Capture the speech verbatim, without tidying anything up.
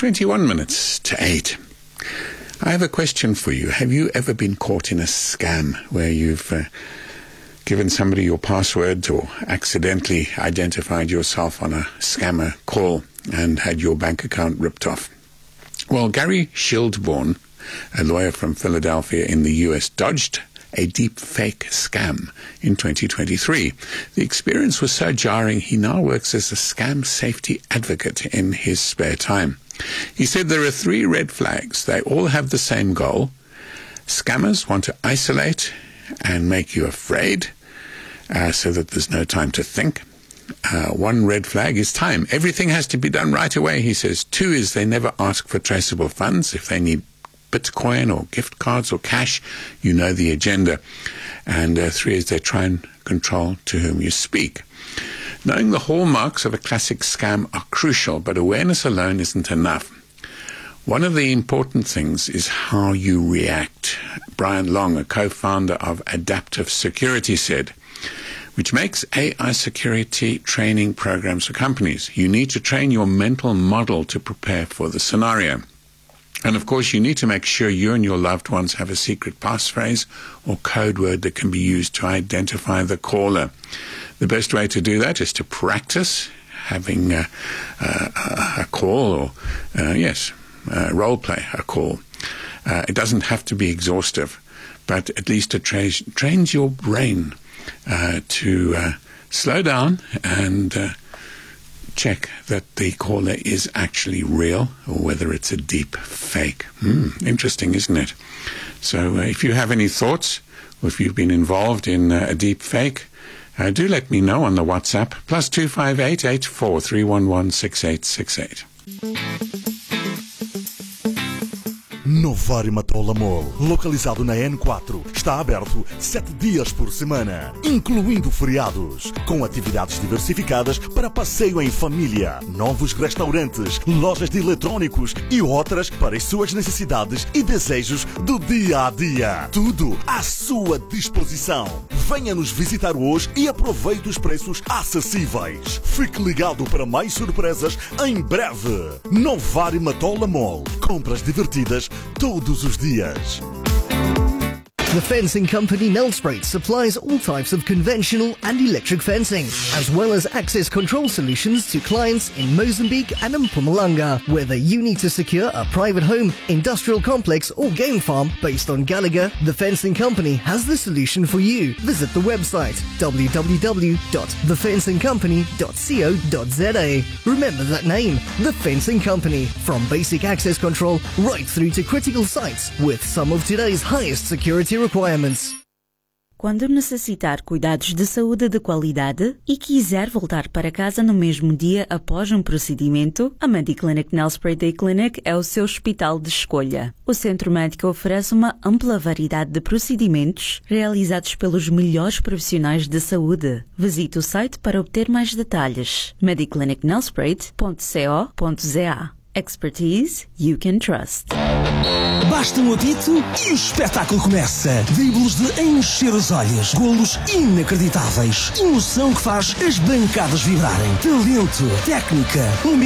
twenty-one minutes to eight. I have a question for you. Have you ever been caught in a scam where you've uh, given somebody your password or accidentally identified yourself on a scammer call and had your bank account ripped off? Well, Gary Schildborn, a lawyer from Philadelphia in the U S, dodged a deep fake scam in twenty twenty-three. The experience was so jarring, he now works as a scam safety advocate in his spare time. He said there are three red flags. They all have the same goal. Scammers want to isolate and make you afraid uh, so that there's no time to think. Uh, one red flag is time. Everything has to be done right away, he says. Two is they never ask for traceable funds. If they need Bitcoin or gift cards or cash, you know the agenda. And uh, three is they try and control to whom you speak. Knowing the hallmarks of a classic scam are crucial, but awareness alone isn't enough. One of the important things is how you react. Brian Long, a co-founder of Adaptive Security, said, which makes A I security training programs for companies. You need to train your mental model to prepare for the scenario. And of course, you need to make sure you and your loved ones have a secret passphrase or code word that can be used to identify the caller. The best way to do that is to practice having a, a, a call or, uh, yes, uh, role play a call. Uh, it doesn't have to be exhaustive, but at least it tra- trains your brain uh, to uh, slow down and uh, check that the caller is actually real or whether it's a deep fake. Hmm, interesting, isn't it? So uh, if you have any thoughts or if you've been involved in uh, a deep fake, uh, do let me know on the WhatsApp, plus two five eight, eight four three one one, six eight six eight. Novari Matola Mall, localizado na N quatro, está aberto sete dias por semana, incluindo feriados, com atividades diversificadas para passeio em família, novos restaurantes, lojas de eletrônicos e outras para as suas necessidades e desejos do dia a dia. Tudo à sua disposição. Venha nos visitar hoje e aproveite os preços acessíveis. Fique ligado para mais surpresas em breve. Novari Matola Mall. Compras divertidas todos os dias. The fencing company Nelspruit supplies all types of conventional and electric fencing, as well as access control solutions to clients in Mozambique and Mpumalanga. Whether you need to secure a private home, industrial complex or game farm based on Gallagher, the fencing company has the solution for you. Visit the website w w w dot the fencing company dot co dot z a. Remember that name, The Fencing Company. From basic access control right through to critical sites with some of today's highest security requirements. Quando necessitar cuidados de saúde de qualidade e quiser voltar para casa no mesmo dia após um procedimento, a Mediclinic Nelspruit Day Clinic é o seu hospital de escolha. O centro médico oferece uma ampla variedade de procedimentos realizados pelos melhores profissionais de saúde. Visite o site para obter mais detalhes. mediclinic nelspruit ponto co ponto za. Expertise you can trust. Basta um apito e o espetáculo começa. Dribles de encher os olhos, golos inacreditáveis, emoção que faz as bancadas vibrarem, talento, técnica,